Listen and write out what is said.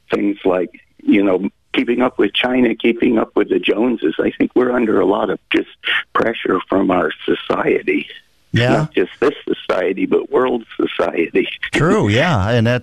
things like, keeping up with China, keeping up with the Joneses. I think we're under a lot of just pressure from our society. Yeah. Not just this society, but world society. True, yeah. And